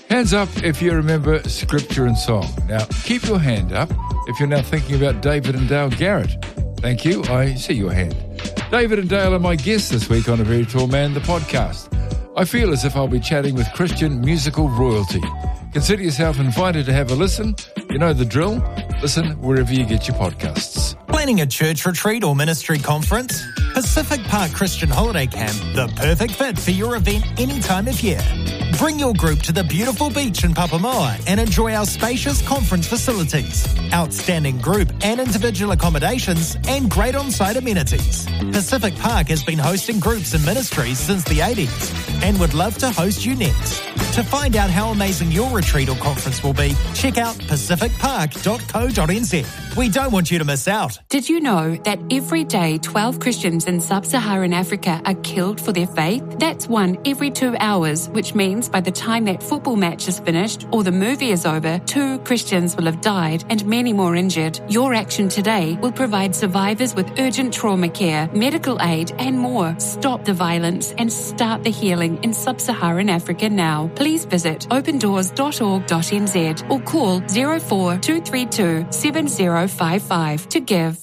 Hands up if you remember scripture and song. Now, keep your hand up if you're now thinking about David and Dale Garrett. Thank you, I see your hand. David and Dale are my guests this week on A Very Tall Man, the podcast. I feel as if I'll be chatting with Christian musical royalty. Consider yourself invited to have a listen. You know the drill. Listen wherever you get your podcasts. Planning a church retreat or ministry conference? Pacific Park Christian Holiday Camp, the perfect fit for your event any time of year. Bring your group to the beautiful beach in Papamoa and enjoy our spacious conference facilities, outstanding group and individual accommodations, and great on-site amenities. Pacific Park has been hosting groups and ministries since the 80s and would love to host you next. To find out how amazing your retreat or conference will be, check out pacificpark.co.nz. We don't want you to miss out. Did you know that every day 12 Christians in sub-Saharan Africa are killed for their faith? That's 1 every 2 hours, which means by the time that football match is finished or the movie is over, 2 Christians will have died and many more injured. Your action today will provide survivors with urgent trauma care, medical aid and more. Stop the violence and start the healing in sub-Saharan Africa now. Please visit opendoors.org.nz or call 04 232 7055 to give.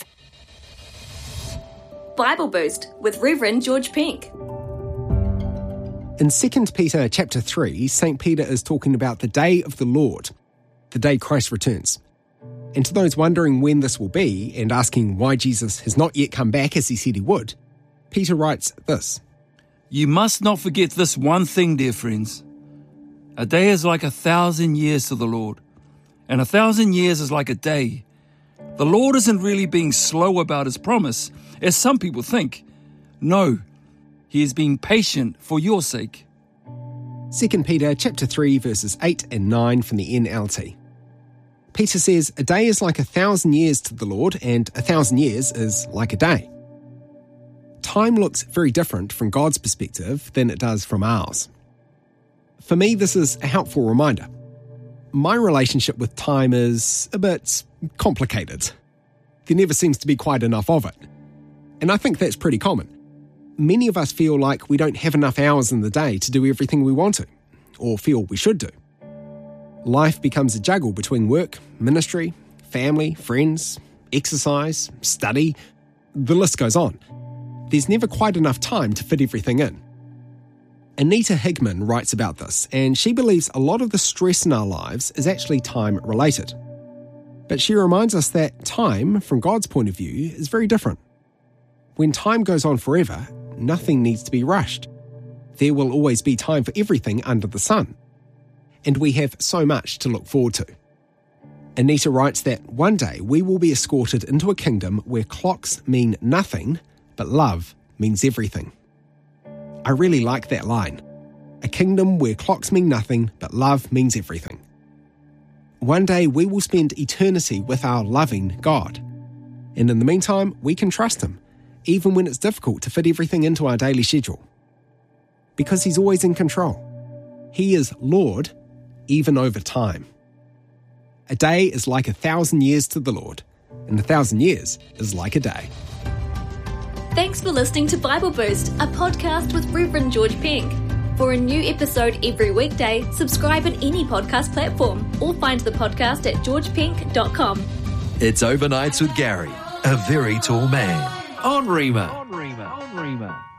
Bible Boost with Reverend George Pink. In 2 Peter chapter 3, St. Peter is talking about the day of the Lord, the day Christ returns. And to those wondering when this will be and asking why Jesus has not yet come back as he said he would, Peter writes this: You must not forget this one thing, dear friends. A day is like 1,000 years to the Lord, and 1,000 years is like a day. The Lord isn't really being slow about his promise, as some people think. No, he is being patient for your sake. 2 Peter chapter 3 verses 8 and 9 from the NLT. Peter says, a day is like 1,000 years to the Lord, and 1,000 years is like a day. Time looks very different from God's perspective than it does from ours. For me, this is a helpful reminder. My relationship with time is a bit complicated. There never seems to be quite enough of it. And I think that's pretty common. Many of us feel like we don't have enough hours in the day to do everything we want to, or feel we should do. Life becomes a juggle between work, ministry, family, friends, exercise, study. The list goes on. There's never quite enough time to fit everything in. Anita Higman writes about this, and she believes a lot of the stress in our lives is actually time-related. But she reminds us that time, from God's point of view, is very different. When time goes on forever, nothing needs to be rushed. There will always be time for everything under the sun. And we have so much to look forward to. Anita writes that one day we will be escorted into a kingdom where clocks mean nothing, but love means everything. I really like that line. A kingdom where clocks mean nothing, but love means everything. One day we will spend eternity with our loving God. And in the meantime, we can trust him, even when it's difficult to fit everything into our daily schedule. Because he's always in control. He is Lord, even over time. A day is like 1,000 years to the Lord, and 1,000 years is like a day. Thanks for listening to Bible Boost, a podcast with Reverend George Pink. For a new episode every weekday, subscribe on any podcast platform or find the podcast at georgepink.com. It's Overnights with Gary, a very tall man, on Rima.